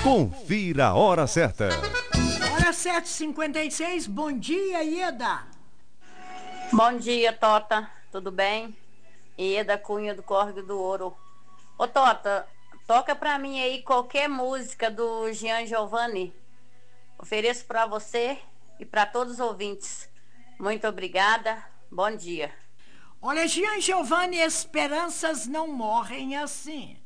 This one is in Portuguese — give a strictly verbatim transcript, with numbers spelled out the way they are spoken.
Confira a hora certa. Hora sete e cinquenta e seis, bom dia, Ieda. Bom dia, Tota, tudo bem? Ieda Cunha do Córrego do Ouro. Ô, Tota, toca pra mim aí qualquer música do Jean Giovanni. Ofereço pra você e pra todos os ouvintes. Muito obrigada, bom dia. Olha, Jean Giovanni, esperanças não morrem assim.